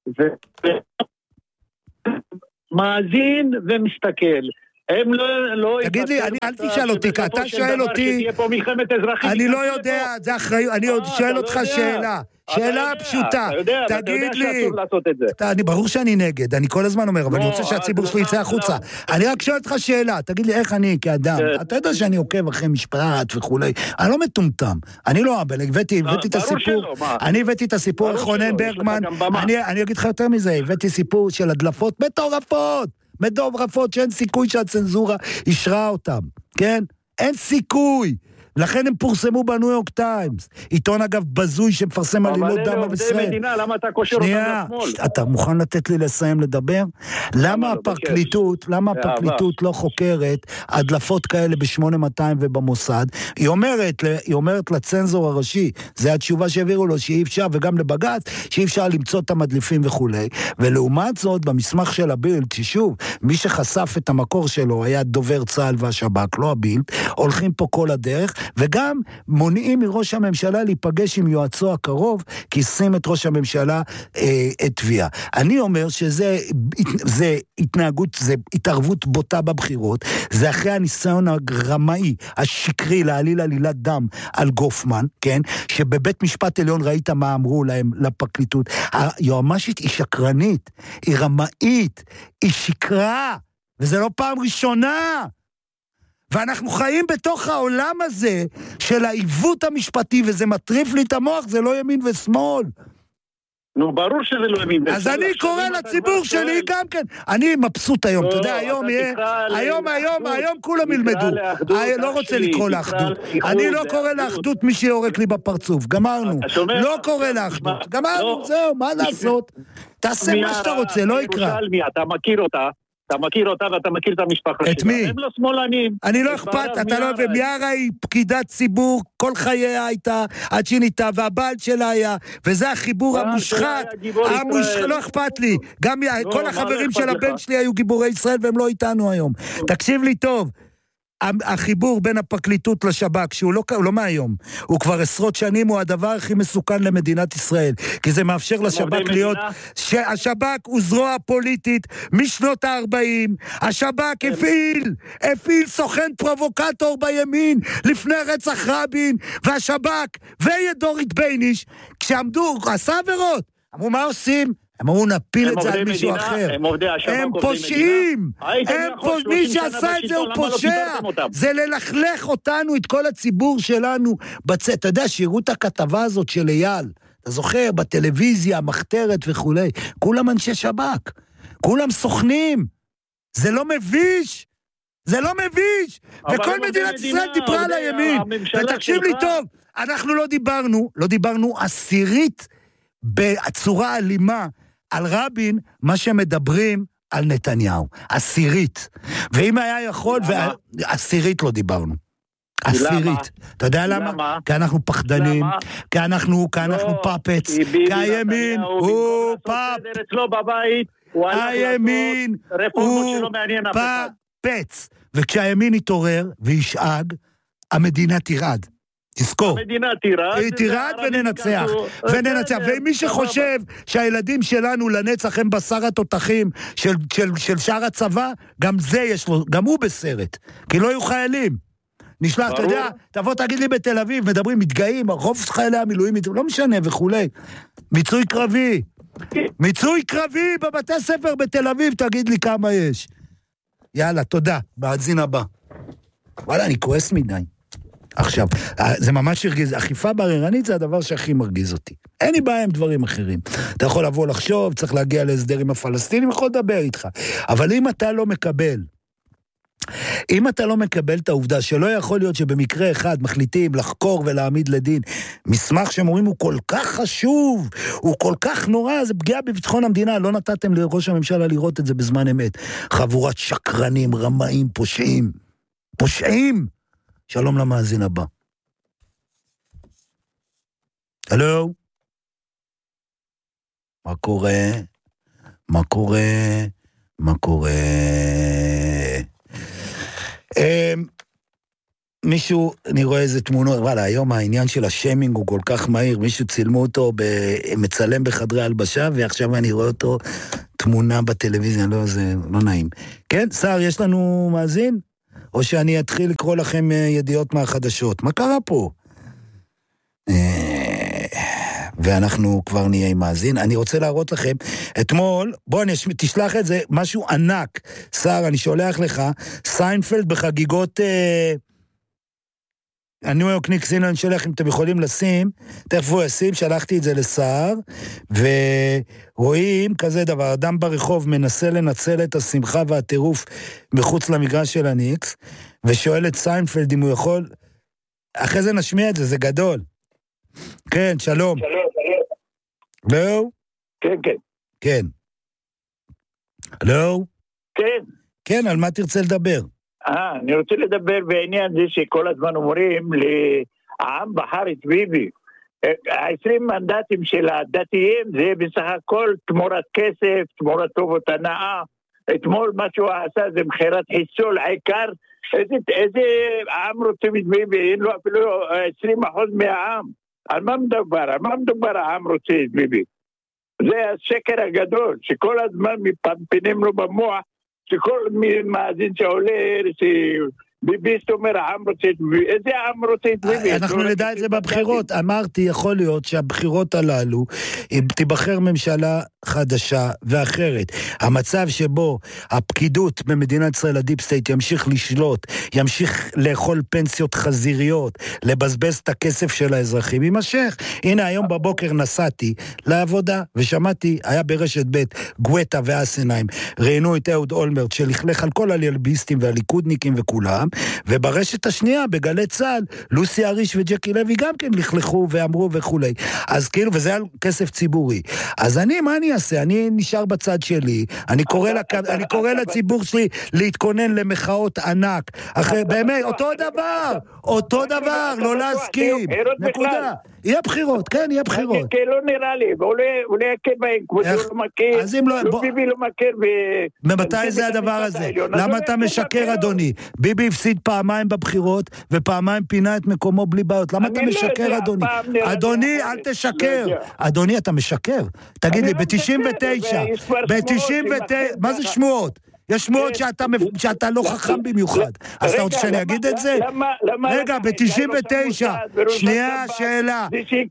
ומאזין ומסתכל. הם לא... תגיד לי, אל תשאל אותי, כי אתה שואל אותי... אני לא יודע, זה אחריות, אני עוד שואל אותך שאלה. שאלה פשוטה, תגיד לי, ברור שאני נגד, אני כל הזמן אומר, אבל אני רוצה שהציבור שלי יצא החוצה. אני רק שואל אותך שאלה, תגיד לי איך אני כאדם, אתה יודע שאני עוקב אחרי משפט וכולי, אני לא מטומטם, אני לא אבל, הבאתי את הסיפור, אני הבאתי את הסיפור רונן ברגמן, אני אגיד לך יותר מזה, הבאתי סיפור של הדלפות מטורפות, שאין סיכוי שהצנזורה אישרה אותם, כן? אין סיכוי. לכן הם פורסמו בניו יורק טיימס. עיתון אגב בזוי שמפרסם עלילות דם על ישראל. אבל אלה עובדי מדינה, למה אתה קושר אותם לשמאל? אתה מוכן לתת לי לסיים לדבר? למה הפרקליטות לא חוקרת הדלפות כאלה ב-8200 ובמוסד? היא אומרת לצנזור הראשי, זה התשובה שהעבירו לו, שאי אפשר, וגם לבג"ץ, שאי אפשר למצוא את המדליפים וכולי. ולעומת זאת, במסמך של הבילד, ששוב, מי שחשף את המקור שלו היה דובר צה"ל והשב"כ, לא הבילד, הולכים פה כל הדרך, וגם מונעים מראש הממשלה להיפגש עם יועצו הקרוב, כי שים את ראש הממשלה את תביעה. אני אומר שזה התנהגות, זה התערבות בוטה בבחירות, זה אחרי הניסיון הרמאי, השקרי, להעליל עלילת דם על גופמן, כן? שבבית משפט עליון ראית מה אמרו להם לפרקליטות. היועמ"שית היא שקרנית, היא רמאית, היא שקרה, וזה לא פעם ראשונה. ואנחנו חיים בתוך העולם הזה של העיוות המשפטי, וזה מטריף לי את המוח, זה לא ימין ושמאל. נו, ברור שזה לא ימין ושמאל. אז אני קורא לציבור שלי גם כן. אני מבסוט היום, אתה יודע, היום כולם ילמדו. לא רוצה לקרוא לאחדות. אני לא קורא לאחדות מי שיורק לי בפרצוף. גמרנו. לא קורא לאחדות. גמרנו, זהו, מה לעשות? תעשה מה שאתה רוצה, לא יקרא. אתה מכיר אותה. אתה מכיר אותה ואתה מכיר את המשפחה שלה. את מי? הם לא שמאלנים. אני לא אכפת, אתה לא... ומיארה היא פקידת ציבור, כל חייה הייתה, עד שניתה, והבעל שלה היה, וזה החיבור המושחת. לא אכפת לי. גם כל החברים של הבן שלי היו גיבורי ישראל, והם לא איתנו היום. תקשיב לי טוב. החיבור בין הפרקליטות לשב"כ, שהוא לא מהיום, הוא כבר עשרות שנים, הוא הדבר הכי מסוכן למדינת ישראל, כי זה מאפשר לשב"כ להיות, שהשב"כ הוא זרוע פוליטית משנות ה-40, השב"כ הפעיל סוכן פרובוקטור בימין, לפני רצח רבין, והשב"כ וידורית בייניש, כשעמדו, עשה עבירות, אמרו מה עושים? הם אמרו נפיל את זה על מישהו אחר. הם פושעים. מי שעשה את זה הוא פושע. זה ללכלך אותנו, את כל הציבור שלנו. אתה יודע, שיראו את הכתבה הזאת של אייל. אתה זוכר, בטלוויזיה, המחתרת וכו'. כולם אנשי שב"כ. כולם סוכנים. זה לא מביש. זה לא מביש. וכל מדינת ישראל דיברה על הימין. ותקשיב לי טוב, אנחנו לא דיברנו עשירית בצורה אלימה על רבין, מה שמדברים על נתניהו. עשירית. ואם היה יכול, עשירית לא דיברנו. עשירית. אתה יודע למה? כי אנחנו פחדנים, כי אנחנו פאפץ, כי הימין הוא הימין הוא פאפץ. וכשהימין יתעורר וישאג, המדינה תירד. תזכור. המדינה תירד וננצח. ומי שחושב שהילדים שלנו לנצח הם בשר התותחים של שאר הצבא, גם זה יש לו, גם הוא בסרט. כי לא יהיו חיילים. נשלח, אתה יודע, תבוא תגיד לי בתל אביב, מדברים, מתגאים, רוב חיילי המילואים, לא משנה וכולי. מיצוי קרבי בבתי ספר בתל אביב, תגיד לי כמה יש. יאללה, תודה, בהאזין הבא. וואלה, אני כועס מדי. עכשיו, זה ממש הרגיז, אכיפה בררנית זה הדבר שהכי מרגיז אותי. אין לי בעיה עם דברים אחרים. אתה יכול לבוא לחשוב, צריך להגיע להסדר עם הפלסטינים, יכול לדבר איתך. אבל אם אתה לא מקבל את העובדה שלא יכול להיות שבמקרה אחד מחליטים לחקור ולהעמיד לדין, מסמך שהם אומרים הוא כל כך חשוב, הוא כל כך נורא, זה פגיעה בביטחון המדינה, לא נתתם לראש הממשלה לראות את זה בזמן אמת. חבורת שקרנים, רמאים, פושעים. שלום למאזין הבא. הלו? מה קורה? מישהו, אני רואה איזה תמונות, וואלה, היום העניין של השיימינג הוא כל כך מהיר, מישהו צילמו אותו, מצלם בחדרי הלבשה, ועכשיו אני רואה אותו תמונה בטלוויזיה, לא, זה לא נעים. כן, שר, יש לנו מאזין? או שאני אתחיל לקרוא לכם ידיעות מהחדשות. מה קרה פה? ואנחנו כבר נהיה עם מאזין. אני רוצה להראות לכם, אתמול, בוא תשלח את זה, משהו ענק. שר, אני שולח לך, סיינפלד בחגיגות הניו יורק ניקס, הנה אני שולח אם אתם יכולים לשים, תכף הוא ישים, שלחתי את זה לשר, ורואים כזה דבר, אדם ברחוב מנסה לנצל את השמחה והטירוף מחוץ למגרש של הניקס, ושואל את סיינפלד אם הוא יכול, אחרי זה נשמיע את זה, זה גדול. כן, שלום. לא? כן. לא? כן, על מה תרצה לדבר? אני רוצה לדבר בעניין זה שכל הזמן אומרים העם בחר את ביבי. 20 מנדטים של הדתיים זה בסך הכל תמורת כסף, תמורת טובות הנאה. אתמול מה שהוא עשה זה מחירת חיסול, העיקר איזה העם רוצים את ביבי, אין לו אפילו 20% מהעם. על מה מדובר העם רוצה את ביבי? זה השקר הגדול, שכל הזמן מפנפנים לו במוח, שכל מאזין שעולה, שביביסט אומר, העם רוצה את ביבי. איזה העם רוצה את ביבי? אנחנו נדע את זה בבחירות. אמרתי, יכול להיות שהבחירות הללו, אם תיבחר ממשלה חדשה ואחרת, המצב שבו הפקידות במדינת ישראל, הדיפ סטייט, ימשיך לשלוט, ימשיך לאכול פנסיות חזיריות, לבזבז את הכסף של האזרחים, יימשך. הנה, היום בבוקר נסעתי לעבודה, ושמעתי, היה ברשת ב' גואטה ואסנהיים, ראיינו את אהוד אולמרט, שלכלך על כל הליכודניקים והליכודניקים וכולם, וברשת השנייה, בגלי צה"ל, לוסי אריש וג'קי לוי גם כן לכלכו ואמרו וכולי. אז כאילו, וזה היה כסף ציבורי. אז מה אני אעשה? אני נשאר בצד שלי, אני קורא לציבור שלי להתכונן למחאות ענק. אחרי, באמת, אותו דבר, לא להסכים. נקודה. יהיה בחירות, כן, יהיה בחירות. לא נראה לי, אולי יקר בהם, כמו שהוא לא מכיר, לא ביבי לא מכיר. ממתי זה הדבר הזה? למה אתה משקר, אדוני? ביבי הפסיד פעמיים בבחירות, ופעמיים פינה את מקומו בלי בעיות. למה אתה משקר, אדוני? אדוני, אל תשקר. אדוני, אתה משקר. תגיד לי, ב-99, מה זה שמועות? יש שמועות שאתה לא חכם במיוחד. אז אתה רוצה שאני אגיד את זה? רגע, ב-99, שנייה שאלה,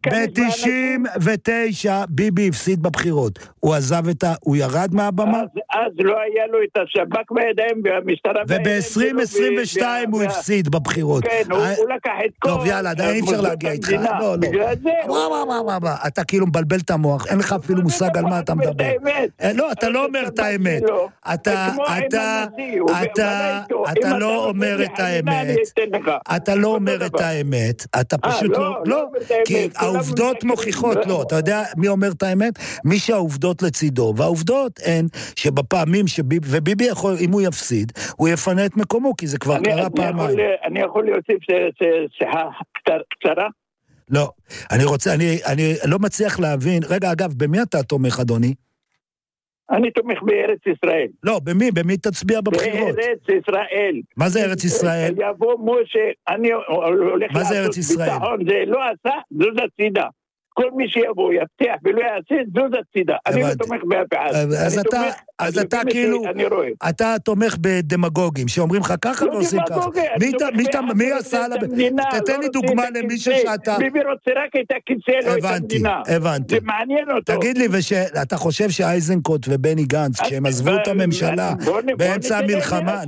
ב-99 ביבי הפסיד בבחירות. הוא עזב הוא ירד מהבמה? אז לא היה לו את השב"כ בידיים והמשטרה בידיים. וב-2022 הוא הפסיד בבחירות. כן, הוא לקח את כל... טוב, יאללה, אי אפשר להגיע איתך. לא. אתה כאילו מבלבל את המוח, אין לך אפילו מושג על מה אתה מדבר. לא, אתה לא אומר את האמת. אתה לא אומר את האמת. אתה לא אומר את האמת. אתה פשוט לא. כי העובדות מוכיחות, לא. אתה יודע מי אומר את האמת? מי שהעובדות לצידו. והעובדות הן שבפעמים וביבי יכול, אם הוא יפסיד, הוא יפנה את מקומו, כי זה כבר קרה פעמיים. אני יכול להוסיף שיחה קצרה? לא, אני לא מצליח להבין, רגע, אגב, במי אתה תומך, אדוני? אני תומך בארץ ישראל. לא, במי תצביע בבחירות? בארץ ישראל. מה זה ארץ ישראל? יבוא משה, אני הולך לעשות ביטחון, זה לא עשה, זו הצידה. כל מי שיבוא, יפתח ולא יעשה, זו הצידה. אני לא תומך באף אחד. אז אתה כאילו, אתה תומך בדמגוגים, שאומרים לך ככה ועושים ככה. מי עשה על המדינה? תתן לי דוגמה למישהו שאתה... ביבי רוצה רק את הכיסא, לא את המדינה. הבנתי. זה מעניין אותו. תגיד לי, אתה חושב שאייזנקוט ובני גנץ, כשהם עזבו את הממשלה, באמצע המלחמה...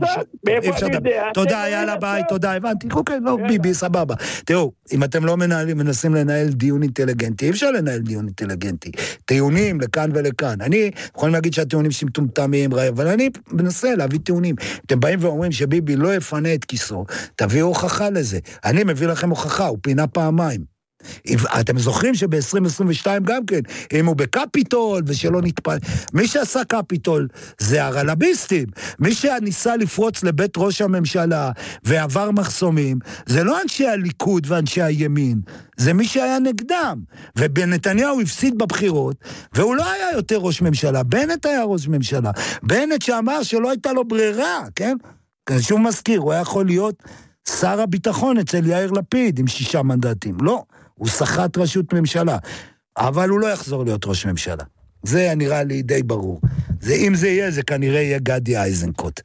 תודה, יאללה ביי, תודה, הבנתי. אוקיי, לא, ביבי, סבבה. תראו, אם אתם לא מנסים לנהל דיון אינטליגנטי, אי אפשר לנהל דיון אינטליגנטי. טיעונים לכאן ולכאן. אני יכולים להגיד שהטיעונים שמטומטמים, אבל אני מנסה להביא טיעונים. אתם באים ואומרים שביבי לא יפנה את כיסו, תביאו הוכחה לזה. אני מביא לכם הוכחה, הוא פינה פעמיים. אתם זוכרים שב-2022 גם כן, אם הוא בקפיטול ושלא נתפל, מי שעשה קפיטול זה הרלביסטים, מי שניסה לפרוץ לבית ראש הממשלה ועבר מחסומים, זה לא אנשי הליכוד ואנשי הימין, זה מי שהיה נגדם, ובנתניהו הפסיד בבחירות, והוא לא היה יותר ראש ממשלה, בנט היה ראש ממשלה, בנט שאמר שלא הייתה לו ברירה, כן? שוב מזכיר, הוא היה יכול להיות שר הביטחון אצל יאיר לפיד עם 6 מנדטים, לא. הוא שחט ראשות ממשלה, אבל הוא לא יחזור להיות ראש ממשלה. זה נראה לי די ברור. אם זה יהיה, זה כנראה יהיה גדי איזנקוט.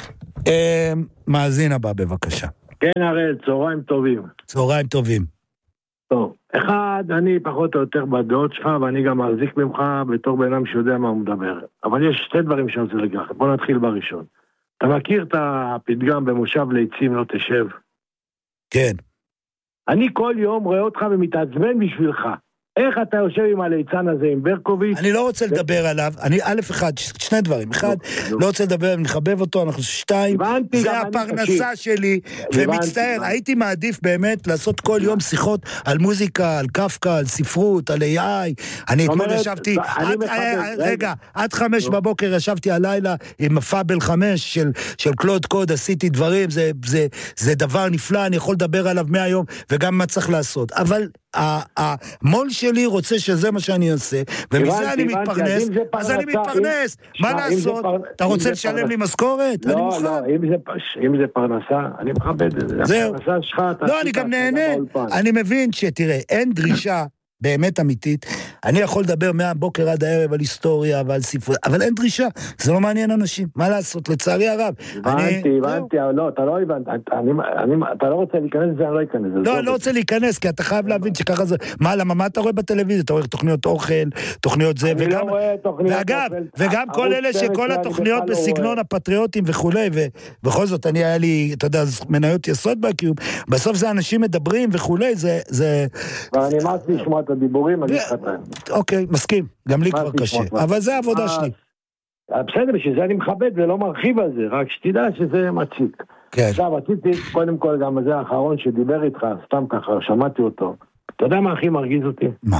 מאזין הבא, בבקשה. כן, הראל, צהריים טובים. צהריים טובים. טוב, אחד, אני פחות או יותר בדעות שלך, ואני גם מחזיק ממך בתור בן אדם שיודע מה הוא מדבר. אבל יש 2 דברים שאני רוצה להגיד לך. בוא נתחיל בראשון. אתה מכיר את הפתגם במושב ליצים לא תשב? כן. אני כל יום רואה אותך ומתעצבן בשבילך. איך אתה יושב עם הליצן הזה, עם ברקוביץ'? אני לא רוצה לדבר עליו, אני אחד, 2 דברים. 1, לא רוצה לדבר, אני מחבב אותו, אנחנו 2, זה הפרנסה שלי, ומצטער, הייתי מעדיף באמת לעשות כל יום שיחות על מוזיקה, על קפקא, על ספרות, על AI. אני אתמול ישבתי, רגע, עד 5 בבוקר ישבתי הלילה עם פאבל 5 של קלוד קוד, עשיתי דברים, זה דבר נפלא, אני יכול לדבר עליו 100 יום, וגם מה צריך לעשות. אבל המול שלי רוצה שזה מה שאני עושה, ומזה אני מתפרנס, אז אני מתפרנס, מה לעשות? אתה רוצה לשלם לי משכורת? לא, לא, אם זה פרנסה, אני מכבד את זה. זהו. לא, אני גם נהנה. אני מבין שתראה, אין דרישה באמת אמיתית, אני יכול לדבר מהבוקר עד הערב על היסטוריה ועל ספרות, אבל אין דרישה, זה לא מעניין אנשים, מה לעשות, לצערי הרב. הבנתי, לא, אתה לא הבנת, אתה לא רוצה להיכנס לזה, אני לא אכנס לזה. לא, אני לא רוצה להיכנס, כי אתה חייב להבין שככה זה, מה אתה רואה בטלוויזיה? אתה רואה תוכניות אוכל, תוכניות זה, וגם, ואגב, וגם כל אלה שכל התוכניות בסגנון הפטריוטים וכולי, ובכל זאת, אני היה לי, אתה יודע, מניות יסוד בקיום, בסוף זה אנשים מדברים וכולי, זה אני מעט לשמוע את הדיבורים, אני חתן. אוקיי, מסכים, גם לי כבר קשה, אבל זה העבודה שלי. בסדר, בשביל זה אני מכבד ולא מרחיב על זה, רק שתדע שזה מציק. עכשיו, רציתי, קודם כל, גם זה האחרון שדיבר איתך, סתם ככה, שמעתי אותו. אתה יודע מה הכי מרגיז אותי? מה?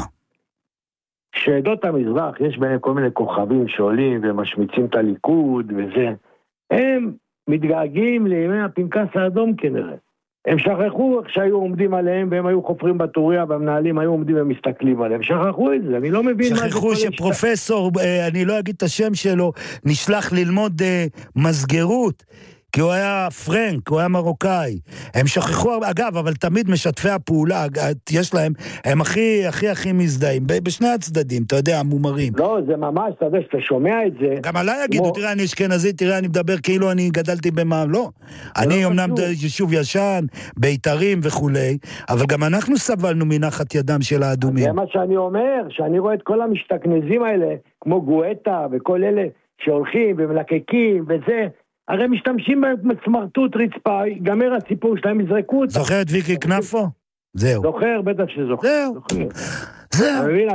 שעדות המזרח, יש בהם כל מיני כוכבים שעולים ומשמיצים את הליכוד וזה. הם מתגעגעים לימי הפנקס האדום כנראה. הם שכחו איך שהיו עומדים עליהם, והם היו חופרים בטוריה, והמנהלים היו עומדים ומסתכלים עליהם. שכחו את זה, אני לא מבין מה זה. שכחו שפרופסור, אני לא אגיד את השם שלו, נשלח ללמוד מסגרות, כי הוא היה פרנק, הוא היה מרוקאי. הם שכחו, אגב, אבל תמיד משתפי הפעולה, יש להם, הם הכי מזדהים, בשני הצדדים, אתה יודע, המומרים. לא, זה ממש, אתה יודע, שאתה שומע את זה. גם עליי יגידו, תראה, אני אשכנזי, תראה, אני מדבר כאילו אני גדלתי במעם, לא. אני אומנם יישוב ישן, ביתרים וכולי, אבל גם אנחנו סבלנו מנחת ידם של האדומים. זה מה שאני אומר, שאני רואה את כל המשתכנזים האלה, כמו גואטה וכל אלה שהולכים ומלקקים וזה, הרי משתמשים בסמרטוט רצפה, גמר הסיפור שלהם, יזרקו אותה. זוכר את ויקי כנפו? זהו. זוכר, בטח שזוכר. זהו. אתה מבין?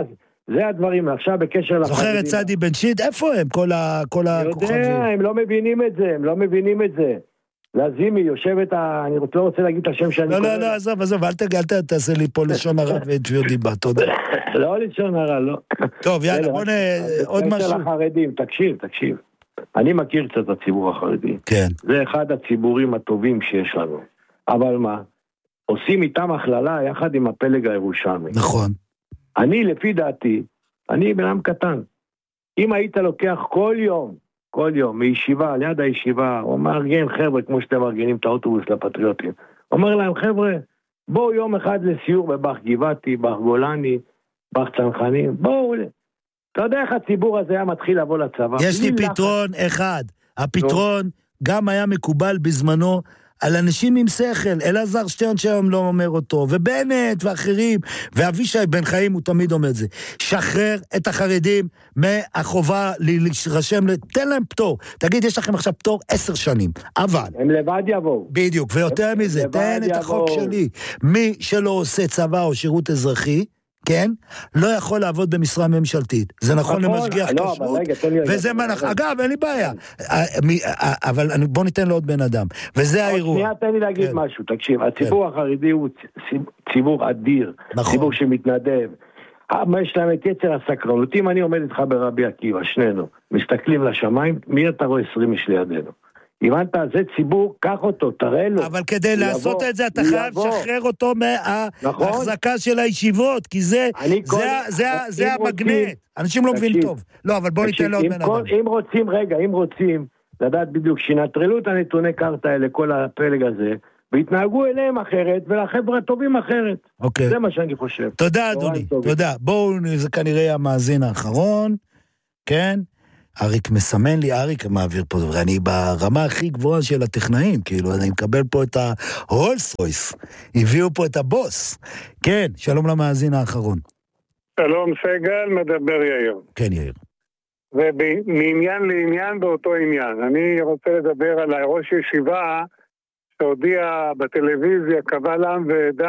זה הדברים, עכשיו בקשר לחרדים. זוכר את צדי בן שיט? איפה הם? כל הכוכבים. יודע, הם לא מבינים את זה, הם לא מבינים את זה. לזימי יושבת, אני לא רוצה להגיד את השם שאני קורא. לא, עזוב, אל תעשה לי פה לשון הרע ותביעות דיבה, תודה. לא לשון הרע, לא. טוב, יאללה, בוא עוד משהו. בקשר לחרדים, תקשיב. אני מכיר קצת את הציבור החרדי. כן. זה אחד הציבורים הטובים שיש לנו. אבל מה? עושים איתם הכללה יחד עם הפלג הירושלמי. נכון. אני, לפי דעתי, אני בן אדם קטן. אם היית לוקח כל יום, מישיבה, ליד הישיבה, הוא מארגן חבר'ה, כמו שאתם מארגנים את האוטובוס לפטריוטים. אומר להם, חבר'ה, בואו יום אחד לסיור בבח גבעתי, בח גולני, בח צנחנים, בואו. אתה יודע איך הציבור הזה היה מתחיל לבוא לצבא? יש לי פתרון אחד. הפתרון גם היה מקובל בזמנו על אנשים עם שכל. אלעזר שטרן שהיום לא אומר אותו, ובנט ואחרים, ואבישי בן חיים הוא תמיד אומר את זה. שחרר את החרדים מהחובה להירשם, תן להם פטור. תגיד, יש לכם עכשיו פטור 10 שנים, אבל... הם לבד יבואו. בדיוק, ויותר מזה, תן את החוק שלי. מי שלא עושה צבא או שירות אזרחי, כן? לא יכול לעבוד במשרה ממשלתית. זה נכון למשגיח כשרות, וזה מנח. אגב, אין לי בעיה. אבל בוא ניתן לו עוד בן אדם. וזה האירוע. שנייה, תן לי להגיד משהו. תקשיב, הציבור החרדי הוא ציבור אדיר. ציבור שמתנדב. יש להם את יצר הסקרנות. אם אני עומד איתך ברבי עקיבא, שנינו, מסתכלים לשמיים, מי אתה רואה 20 איש לידינו? הבנת, זה ציבור, קח אותו, תראה לו. אבל כדי לעשות את זה, אתה חייב לשחרר אותו מההחזקה של הישיבות, כי זה המגנט. אנשים לא מבינים טוב. לא, אבל בוא ניתן לו עוד בן אדם. אם רוצים לדעת בדיוק, שינטרלו את הנתוני קרתא האלה, כל הפלג הזה, והתנהגו אליהם אחרת, ולחבר'ה הטובים אחרת. זה מה שאני חושב. תודה, אדוני, תודה. בואו, זה כנראה המאזין האחרון, כן? אריק מסמן לי, אריק מעביר פה, ואני ברמה הכי גבוהה של הטכנאים, כאילו, אני מקבל פה את הרולס רויס, הביאו פה את הבוס. כן, שלום למאזין האחרון. שלום סגל, מדבר יאיר. כן, יאיר. ומעניין לעניין באותו עניין. אני רוצה לדבר על ראש ישיבה שהודיע בטלוויזיה, קבל עם ועדה,